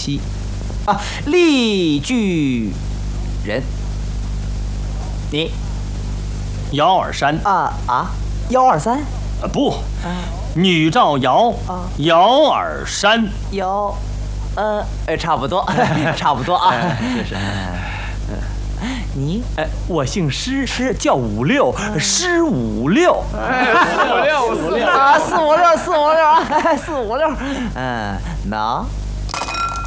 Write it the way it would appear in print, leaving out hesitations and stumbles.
7啊，例句人。你姚尔山 123 不，女赵姚姚尔山姚，差不多，差不多啊。 是。 你我姓施，叫56，施56。 456，456，456，456。